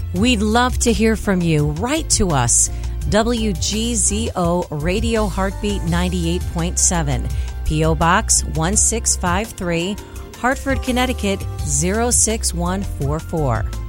We'd love to hear from you. Write to us. WGZO Radio Heartbeat 98.7, P.O. Box 1653, Hartford, Connecticut 06144.